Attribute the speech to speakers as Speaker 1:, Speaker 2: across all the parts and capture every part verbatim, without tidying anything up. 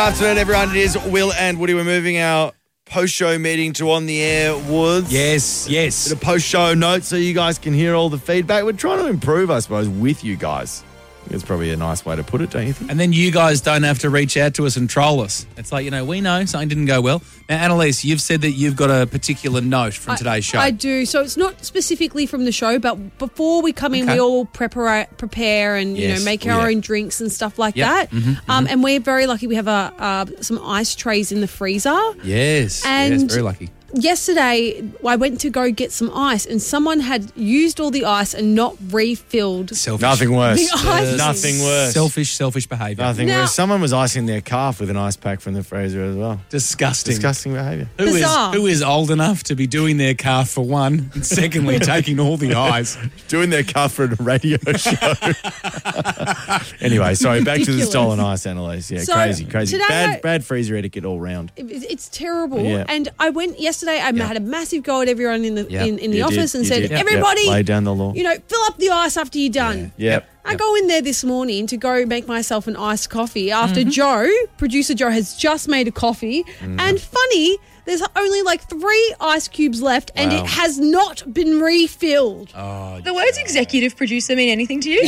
Speaker 1: Afternoon, everyone. It is Will and Woody. We're moving our post-show meeting to On the Air Woods.
Speaker 2: Yes, yes.
Speaker 1: Bit of post-show notes so you guys can hear all the feedback. We're trying to improve, I suppose, with you guys. I think it's probably a nice way to put it, don't you think?
Speaker 2: And then you guys don't have to reach out to us and troll us. It's like, you know, we know something didn't go well. Now, Annalise, you've said that you've got a particular note from
Speaker 3: I,
Speaker 2: today's show.
Speaker 3: I do. So it's not specifically from the show, but before we come in,
Speaker 2: Okay.
Speaker 3: we all prepare, prepare and, you
Speaker 2: Yes.
Speaker 3: know, make
Speaker 2: Oh,
Speaker 3: our
Speaker 2: yeah.
Speaker 3: own drinks and stuff like
Speaker 2: Yep.
Speaker 3: that.
Speaker 2: Mhm,
Speaker 3: Um, and we're very lucky. We have a, uh, some ice trays in the freezer.
Speaker 2: yes,
Speaker 3: And-
Speaker 2: yes, very lucky.
Speaker 3: Yesterday, I went to go get some ice, and someone had used all the ice and not refilled.
Speaker 2: Selfish.
Speaker 1: Nothing worse.
Speaker 3: The ice.
Speaker 1: Nothing worse.
Speaker 2: Selfish, selfish behaviour.
Speaker 1: Nothing
Speaker 3: Now-
Speaker 1: worse. Someone was icing their calf with an ice pack from the freezer as well.
Speaker 2: Disgusting.
Speaker 1: Disgusting behaviour.
Speaker 2: Who is,
Speaker 3: Bizarre.
Speaker 2: who is old enough to be doing their calf for one, and secondly, taking all the ice?
Speaker 1: Doing their calf for a radio show. Anyway, sorry, back to the
Speaker 3: Ridiculous.
Speaker 1: stolen ice, Annalise. Yeah,
Speaker 3: So,
Speaker 1: crazy, crazy.
Speaker 3: today
Speaker 1: Bad,
Speaker 3: I-
Speaker 1: bad freezer etiquette all round.
Speaker 3: It- It's terrible.
Speaker 1: Yeah.
Speaker 3: And I went yesterday, I
Speaker 2: Yeah.
Speaker 3: had a massive go at everyone in the
Speaker 1: Yeah,
Speaker 3: in, in the
Speaker 1: you
Speaker 3: office
Speaker 1: did,
Speaker 3: and
Speaker 1: you
Speaker 3: said,
Speaker 1: did.
Speaker 3: everybody,
Speaker 1: Yep, lay down the law.
Speaker 3: you know, fill up the ice after you're done.
Speaker 1: Yep.
Speaker 3: I go in there this morning to go make myself an iced coffee after
Speaker 1: Mm-hmm.
Speaker 3: Joe, producer Joe, has just made a coffee.
Speaker 1: Mm.
Speaker 3: And funny, there's only like three ice cubes left and
Speaker 1: Wow.
Speaker 3: it has not been refilled.
Speaker 4: The words executive producer mean anything to you?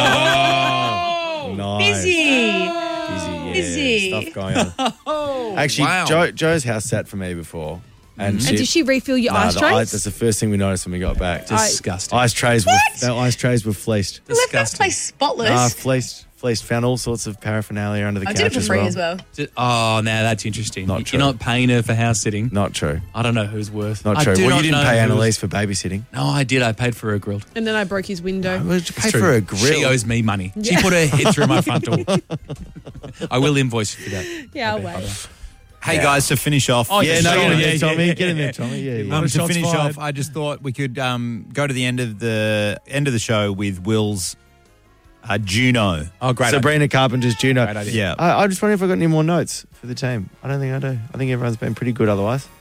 Speaker 1: Nice.
Speaker 4: Busy.
Speaker 1: Busy, yeah.
Speaker 4: Busy.
Speaker 1: Stuff going on. Actually,
Speaker 2: Wow.
Speaker 1: Joe, Joe's house sat for me before. And,
Speaker 3: And did she refill your
Speaker 1: Nah,
Speaker 3: ice
Speaker 1: the
Speaker 3: trays?
Speaker 1: ice- that's the first thing we noticed when we got back.
Speaker 3: I-
Speaker 2: Disgusting.
Speaker 1: Ice trays were the ice trays were fleeced.
Speaker 4: You left that
Speaker 2: Disgusting.
Speaker 4: place spotless.
Speaker 1: Ah, fleeced, fleeced. Found all sorts of paraphernalia under the
Speaker 4: I
Speaker 1: couch
Speaker 4: did it for
Speaker 1: as
Speaker 4: free
Speaker 1: well.
Speaker 4: as well.
Speaker 2: Di- Oh, now that's interesting.
Speaker 1: Not
Speaker 2: You're
Speaker 1: true.
Speaker 2: not paying her for house sitting.
Speaker 1: Not true.
Speaker 2: I don't know who's worth.
Speaker 1: Not
Speaker 2: I
Speaker 1: true.
Speaker 2: do
Speaker 1: Well,
Speaker 2: not
Speaker 1: you didn't
Speaker 2: know
Speaker 1: pay
Speaker 2: who's-
Speaker 1: Annalise for babysitting.
Speaker 2: No, I did. I paid for her grilled.
Speaker 3: And then I broke his window.
Speaker 1: Why did you pay
Speaker 2: It's true.
Speaker 1: for a grill?
Speaker 2: She owes me money. She put her head through my front door. I will invoice you for that.
Speaker 3: yeah, I'll
Speaker 2: Okay,
Speaker 3: wait.
Speaker 2: hold on.
Speaker 5: Hey guys, to finish off.
Speaker 2: Oh,
Speaker 1: Yeah,
Speaker 2: yeah,
Speaker 1: no,
Speaker 2: sure,
Speaker 1: get in
Speaker 2: yeah,
Speaker 1: there,
Speaker 2: yeah,
Speaker 1: Tommy.
Speaker 2: yeah,
Speaker 1: Get in
Speaker 2: yeah.
Speaker 1: there, Tommy. Yeah, yeah.
Speaker 5: Um, to
Speaker 2: Shots
Speaker 5: finish
Speaker 2: fired.
Speaker 5: off, I just thought we could um, go to the end of the end of the show with Will's uh, Juno.
Speaker 2: Oh, great. idea.
Speaker 1: Sabrina Carpenter's Juno.
Speaker 2: Great idea.
Speaker 5: Yeah.
Speaker 1: I, I just wonder if I've got any more notes for the team. I don't think I do. I think everyone's been pretty good otherwise.